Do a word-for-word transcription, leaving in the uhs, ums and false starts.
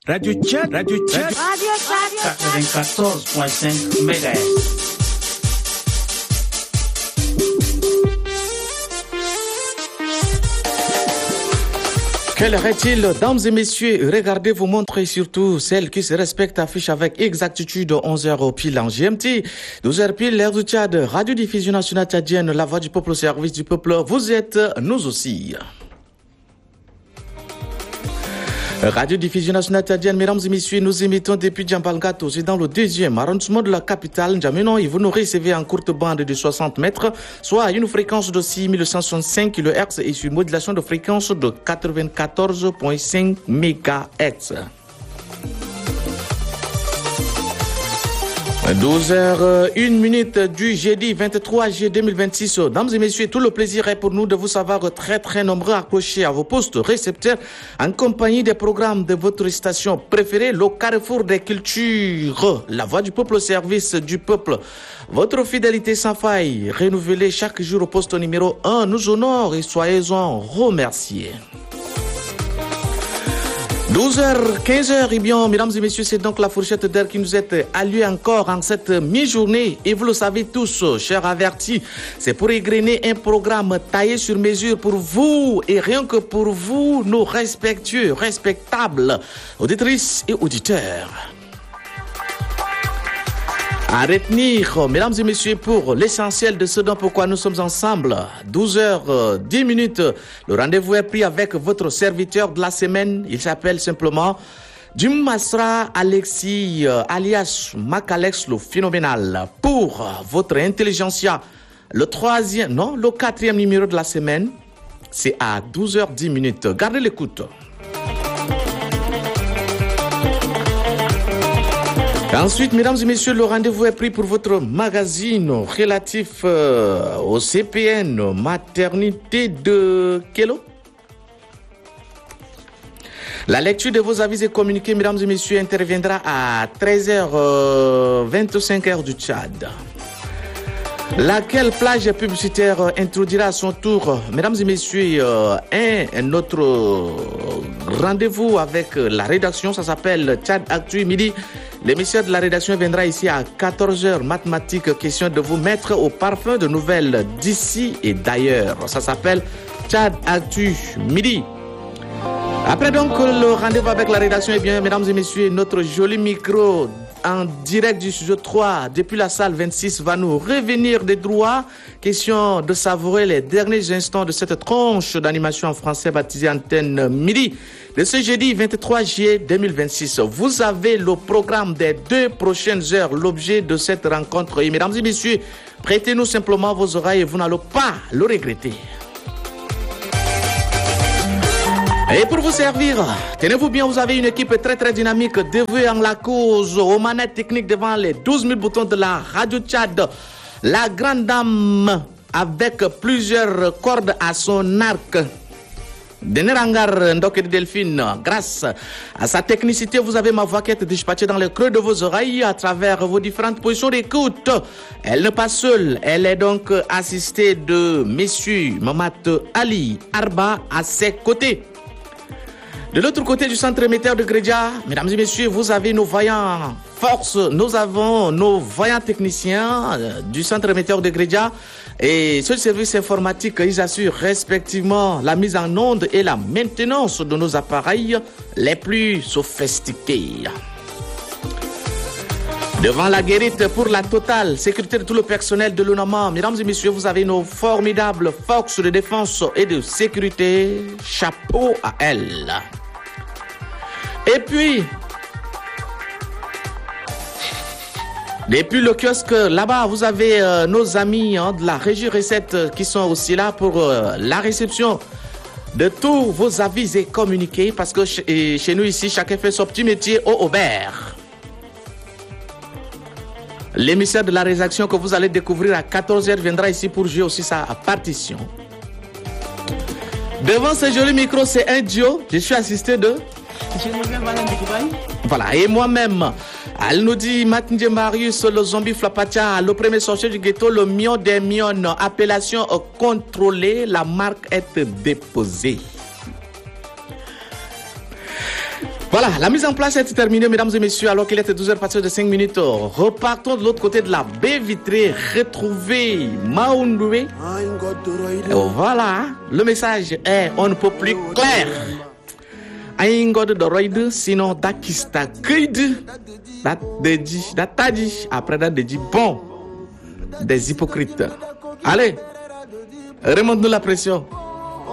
Radio Tchad, Radio Tchad, Radio Tchad, quatre-vingt-quatorze virgule cinq mégahertz. Quelle heure-t-il, dames et messieurs? Regardez vos montres et surtout celles qui se respectent affichent avec exactitude onze heures pile en G M T, douze heures pile l'heure du Tchad, Radio-diffusion nationale tchadienne, la voix du peuple au service du peuple. Vous êtes nous aussi. Radio-diffusion nationale tchadienne, mesdames et messieurs, nous émettons depuis Djambalgato, c'est dans le deuxième arrondissement de la capitale, N'Djamena, et vous nous recevez en courte bande de soixante mètres, soit à une fréquence de six mille cent soixante-cinq kilohertz et sur modulation de fréquence de quatre-vingt-quatorze virgule cinq mégahertz. douze heures une minute du jeudi vingt-trois juillet deux mille vingt-six. Dames et messieurs, tout le plaisir est pour nous de vous savoir très très nombreux accrochés à vos postes récepteurs en compagnie des programmes de votre station préférée, le carrefour des cultures, la voix du peuple au service du peuple. Votre fidélité sans faille, renouvelée chaque jour au poste numéro un, nous honore et soyez-en remerciés. douze heures, quinze heures, et bien, mesdames et messieurs, c'est donc la fourchette d'heure qui nous est allouée encore en cette mi-journée. Et vous le savez tous, chers avertis, c'est pour égrener un programme taillé sur mesure pour vous et rien que pour vous, nos respectueux, respectables auditrices et auditeurs. À retenir, mesdames et messieurs, pour l'essentiel de ce dont pourquoi nous sommes ensemble, douze heures dix minutes, le rendez-vous est pris avec votre serviteur de la semaine. Il s'appelle simplement Jim Masra Alexis, alias Macalex le phénoménal. Pour votre intelligentsia, le troisième, non, le quatrième numéro de la semaine, c'est à douze heures dix minutes. Gardez l'écoute. Ensuite, mesdames et messieurs, le rendez-vous est pris pour votre magazine relatif euh, au C P N, maternité de Kélo. La lecture de vos avis et communiqués, mesdames et messieurs, interviendra à treize heures vingt-cinq heures du Tchad. Laquelle plage publicitaire introduira à son tour, mesdames et messieurs, un, un autre rendez-vous avec la rédaction. Ça s'appelle Tchad Actu Midi. L'émission de la rédaction viendra ici à quatorze heures mathématiques. Question de vous mettre au parfum de nouvelles d'ici et d'ailleurs. Ça s'appelle Tchad Actu Midi. Après donc le rendez-vous avec la rédaction, eh bien, mesdames et messieurs, notre joli micro en direct du studio trois depuis la salle vingt-six va nous revenir des droits. Question de savourer les derniers instants de cette tranche d'animation en français baptisée Antenne Midi de ce jeudi vingt-trois juillet deux mille vingt-six. Vous avez le programme des deux prochaines heures, l'objet de cette rencontre. Et mesdames et messieurs, prêtez-nous simplement vos oreilles et vous n'allez pas le regretter. Et pour vous servir, tenez-vous bien, vous avez une équipe très très dynamique dévouée en la cause, aux manettes techniques devant les douze mille boutons de la Radio Tchad. La grande dame avec plusieurs cordes à son arc. Denerangar Ndoke de Delphine, grâce à sa technicité, vous avez ma voix qui est dispatchée dans le creux de vos oreilles à travers vos différentes positions d'écoute. Elle n'est pas seule, elle est donc assistée de messieurs Mamat Ali Arba à ses côtés. De l'autre côté du centre émetteur de Grédia, mesdames et messieurs, vous avez nos vaillants forces, nous avons nos vaillants techniciens du centre émetteur de Grédia et ce service informatique, ils assurent respectivement la mise en onde et la maintenance de nos appareils les plus sophistiqués. Devant la guérite pour la totale sécurité de tout le personnel de l'UNAMA, mesdames et messieurs, vous avez nos formidables forces de défense et de sécurité. Chapeau à elles. Et puis, depuis le kiosque, là-bas, vous avez euh, nos amis hein, de la Régie Recette euh, qui sont aussi là pour euh, la réception de tous vos avis et communiqués. Parce que ch- et chez nous ici, chacun fait son petit métier au Aubert. L'émissaire de la rédaction que vous allez découvrir à quatorze heures viendra ici pour jouer aussi sa partition. Devant ce joli micro, c'est un duo. Je suis assisté de... Voilà, et moi-même, elle nous dit Matindje Marius, le zombie Flapatia, le premier sorcier du ghetto, le mion des mions, appellation contrôlée, la marque est déposée. Voilà, la mise en place est terminée, mesdames et messieurs, alors qu'il était douze heures passées de cinq minutes. Repartons de l'autre côté de la baie vitrée, retrouver Maoundoué. Voilà, le message est on ne peut plus clair. Aïngod de Roide, sinon Dakista Kuid, dat dedi, dat tadi, après dat dedi, bon, des hypocrites. Allez, remonte-nous la pression.